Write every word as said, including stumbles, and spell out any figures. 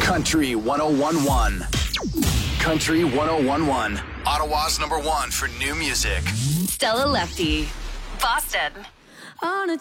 Country one oh one one. Country one oh one one. Ottawa's number one for new music. Stella Lefty, Boston. On a